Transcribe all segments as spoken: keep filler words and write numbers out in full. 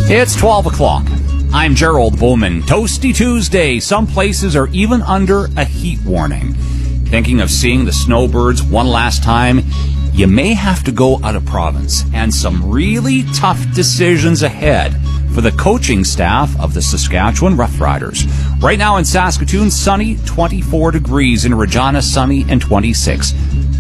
It's twelve o'clock. I'm Gerald Bowman. Toasty Tuesday. Some places are even under a heat warning. Thinking of seeing the snowbirds one last time? You may have to go out of province, and some really tough decisions ahead for the coaching staff of the Saskatchewan Roughriders. Right now in Saskatoon, sunny, twenty-four degrees. In Regina, sunny and twenty-six.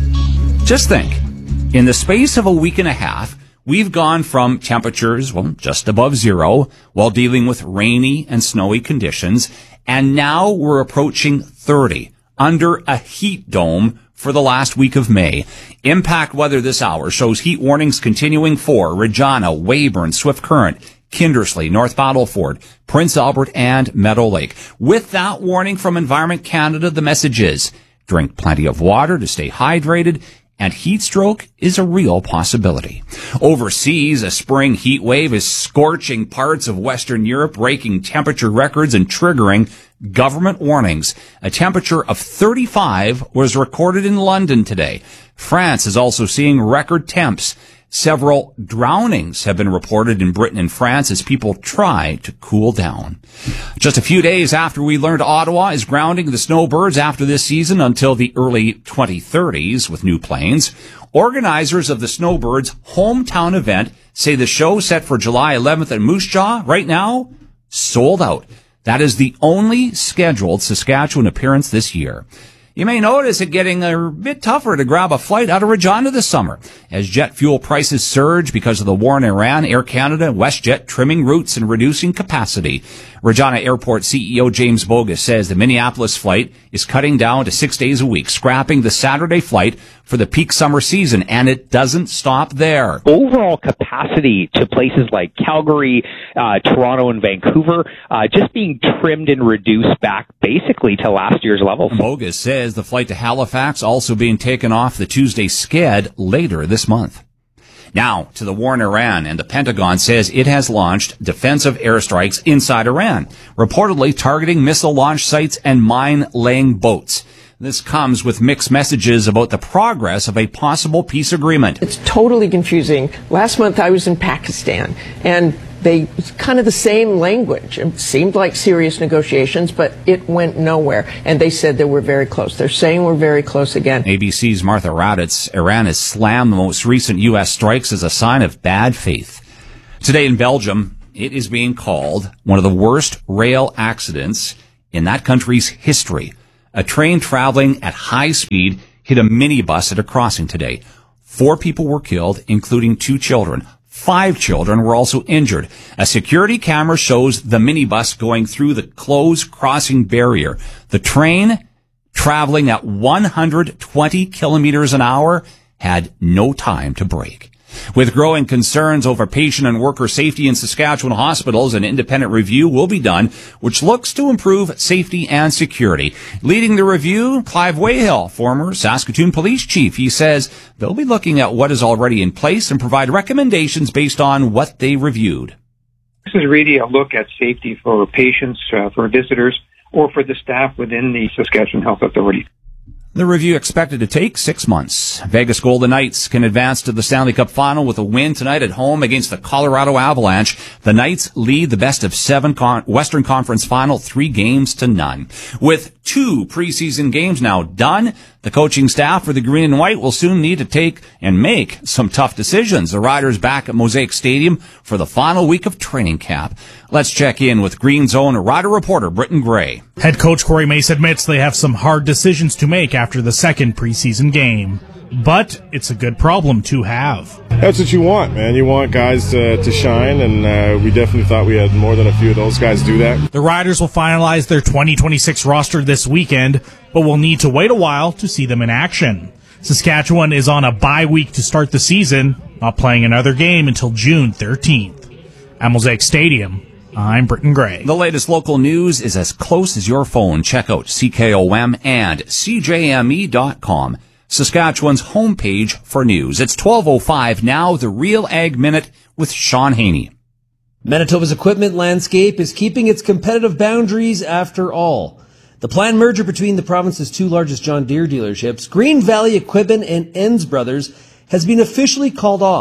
Just think, in the space of a week and a half, we've gone from temperatures, well, just above zero, while dealing with rainy and snowy conditions, and now we're approaching thirty, under a heat dome for the last week of May. Impact weather this hour shows heat warnings continuing for Regina, Weyburn, Swift Current, Kindersley, North Battleford, Prince Albert, and Meadow Lake. With that warning from Environment Canada, the message is drink plenty of water to stay hydrated, and heat stroke is a real possibility. Overseas, a spring heat wave is scorching parts of Western Europe, breaking temperature records and triggering government warnings. A temperature of thirty-five was recorded in London today. France is also seeing record temps. Several drownings have been reported in Britain and France as people try to cool down. Just a few days after we learned Ottawa is grounding the snowbirds after this season until the early twenty thirties with new planes, organizers of the snowbirds' hometown event say the show set for July eleventh at Moose Jaw right now sold out. That is the only scheduled Saskatchewan appearance this year. You may notice it getting a bit tougher to grab a flight out of Regina this summer. As jet fuel prices surge because of the war in Iran, Air Canada and WestJet trimming routes and reducing capacity. Regina Airport C E O James Bogus says the Minneapolis flight is cutting down to six days a week, scrapping the Saturday flight for the peak summer season, and it doesn't stop there. Overall capacity to places like Calgary, uh, Toronto, and Vancouver uh, just being trimmed and reduced back basically to last year's levels. Bogus says the flight to Halifax also being taken off the Tuesday sched later this month. Now, to the war in Iran, and the Pentagon says it has launched defensive airstrikes inside Iran, reportedly targeting missile launch sites and mine-laying boats. This comes with mixed messages about the progress of a possible peace agreement. It's totally confusing. Last month I was in Pakistan, and they it's kind of the same language. It seemed like serious negotiations, but it went nowhere. And they said that we're very close. They're saying we're very close again. A B C's Martha Raddatz. Iran has slammed the most recent U S strikes as a sign of bad faith. Today in Belgium, it is being called one of the worst rail accidents in that country's history. A train traveling at high speed hit a minibus at a crossing today. Four people were killed, including two children. Five children were also injured. A security camera shows the minibus going through the closed crossing barrier. The train, traveling at one hundred twenty kilometers an hour, had no time to brake. With growing concerns over patient and worker safety in Saskatchewan hospitals, an independent review will be done, which looks to improve safety and security. Leading the review, Clive Wayhill, former Saskatoon police chief. He says they'll be looking at what is already in place and provide recommendations based on what they reviewed. This is really a look at safety for patients, uh, for visitors, or for the staff within the Saskatchewan Health Authority. The review expected to take six months. Vegas Golden Knights can advance to the Stanley Cup Final with a win tonight at home against the Colorado Avalanche. The Knights lead the best of seven con- Western Conference Final, three games to none. With two preseason games now done, the coaching staff for the Green and White will soon need to take and make some tough decisions. The Riders back at Mosaic Stadium for the final week of training camp. Let's check in with Green Zone Rider reporter Britton Gray. Head coach Corey Mace admits they have some hard decisions to make after the second preseason game. But it's a good problem to have. That's what you want, man. You want guys to, to shine, and uh, we definitely thought we had more than a few of those guys do that. The Riders will finalize their twenty twenty-six roster this weekend, but will need to wait a while to see them in action. Saskatchewan is on a bye week to start the season, not playing another game until June thirteenth. At Mosaic Stadium, I'm Britton Gray. The latest local news is as close as your phone. Check out C K O M and C J M E dot com. Saskatchewan's homepage for news. It's twelve oh five now, the Real Ag Minute with Sean Haney. Manitoba's equipment landscape is keeping its competitive boundaries after all. The planned merger between the province's two largest John Deere dealerships, Green Valley Equipment and Enns Brothers, has been officially called off.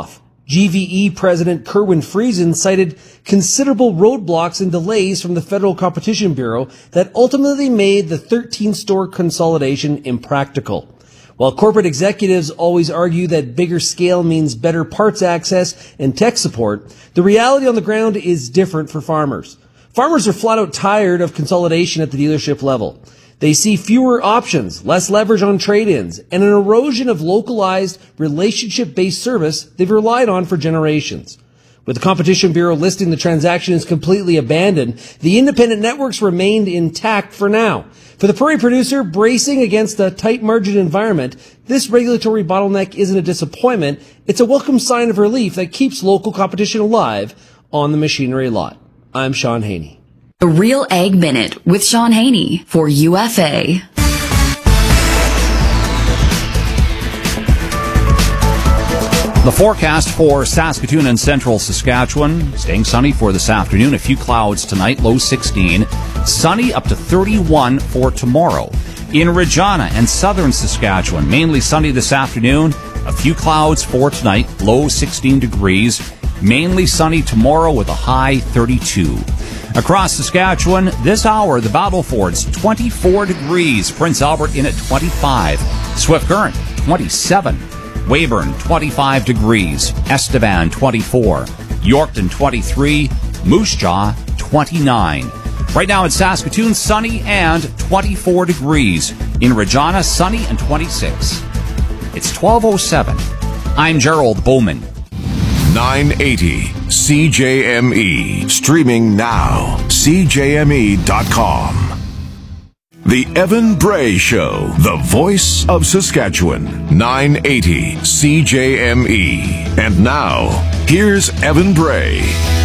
G V E President Kerwin Friesen cited considerable roadblocks and delays from the Federal Competition Bureau that ultimately made the thirteen-store consolidation impractical. While corporate executives always argue that bigger scale means better parts access and tech support, the reality on the ground is different for farmers. Farmers are flat out tired of consolidation at the dealership level. They see fewer options, less leverage on trade-ins, and an erosion of localized, relationship-based service they've relied on for generations. With the Competition Bureau listing the transaction as completely abandoned, the independent networks remained intact for now. For the prairie producer bracing against a tight margin environment, this regulatory bottleneck isn't a disappointment. It's a welcome sign of relief that keeps local competition alive on the machinery lot. I'm Sean Haney. The Real Ag Minute with Sean Haney for U F A. The forecast for Saskatoon and central Saskatchewan, staying sunny for this afternoon. A few clouds tonight, low sixteen. Sunny up to thirty-one for tomorrow. In Regina and southern Saskatchewan, mainly sunny this afternoon. A few clouds for tonight, low sixteen degrees. Mainly sunny tomorrow with a high thirty-two. Across Saskatchewan, this hour, the Battlefords, twenty-four degrees. Prince Albert in at twenty-five. Swift Current, twenty-seven. Weyburn, twenty-five degrees. Estevan, twenty-four. Yorkton, twenty-three. Moose Jaw, twenty-nine. Right now in Saskatoon, sunny and twenty-four degrees. In Regina, sunny and twenty-six. It's twelve oh seven. I'm Gerald Bowman. nine eighty C J M E. Streaming now. C J M E dot com. The Evan Bray Show, the voice of Saskatchewan. nine eighty C J M E. And now, here's Evan Bray.